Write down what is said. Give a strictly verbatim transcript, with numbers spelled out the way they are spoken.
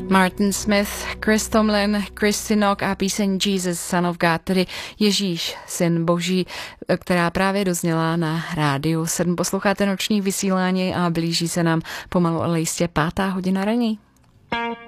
Martin Smith, Chris Tomlin, Chris Sinok a píseň Jesus, Son of God, tedy Ježíš, syn Boží, která právě dozněla na rádiu sedm. Posloucháte noční vysílání a blíží se nám pomalu ale jistě pátá hodina ranní.